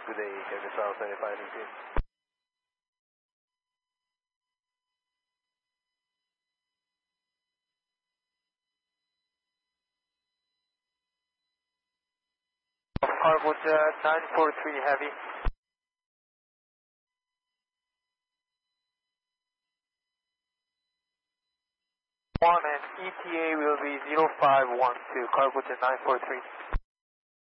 good day, Kevin South 75 Cargo Jet 943 Heavy. 1 and ETA will be 0512, Cargo Jet 943.